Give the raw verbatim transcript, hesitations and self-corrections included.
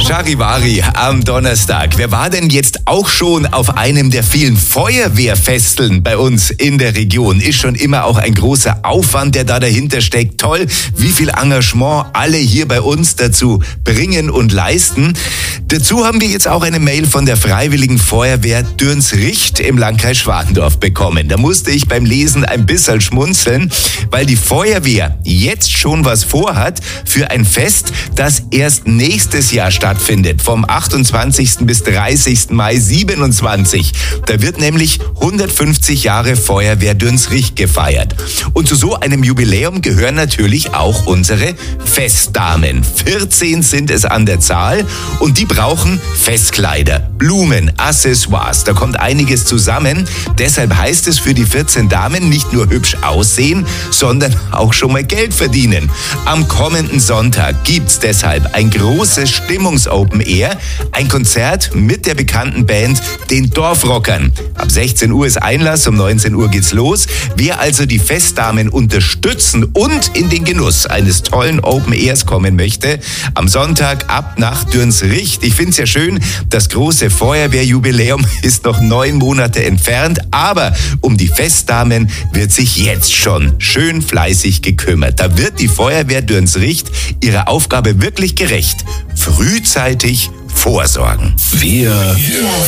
Charivari am Donnerstag. Wer war denn jetzt auch schon auf einem der vielen Feuerwehrfesteln bei uns in der Region? Ist schon immer auch ein großer Aufwand, der da dahinter steckt. Toll, wie viel Engagement alle hier bei uns dazu bringen und leisten. Dazu haben wir jetzt auch eine Mail von der Freiwilligen Feuerwehr Dürnsricht im Landkreis Schwantendorf bekommen. Da musste ich beim Lesen ein bisschen schmunzeln, weil die Feuerwehr jetzt schon was vorhat für ein Fest, das erst nächstes Jahr stattfindet, vom achtundzwanzigsten bis dreißigsten Mai siebenundzwanzig. Da wird nämlich hundertfünfzig Jahre Feuerwehr Dürnsricht gefeiert. Und zu so einem Jubiläum gehören natürlich auch unsere Festdamen. vierzehn sind es an der Zahl und die brauchen Festkleider, Blumen, Accessoires. Da kommt einiges zusammen. Deshalb heißt es für die vierzehn Damen nicht nur hübsch aussehen, sondern auch schon mal Geld verdienen. Am kommenden Sonntag gibt's deshalb ein großes Stimmungs-Open Air, ein Konzert mit der bekannten Band den Dorfrockern. Ab sechzehn Uhr ist Einlass, um neunzehn Uhr geht's los. Wer also die Festdamen unterstützen und in den Genuss eines tollen Open Airs kommen möchte, am Sonntag ab nach Dürnsricht. Ich find's ja schön, das große Feuerwehrjubiläum ist noch neun Monate entfernt, aber um die Festdamen wird sich jetzt schon schön fleißig gekümmert. Da wird die Feuerwehr Dürnsricht ihrer Aufgabe wirklich gerecht. Frühzeitig vorsorgen. Wir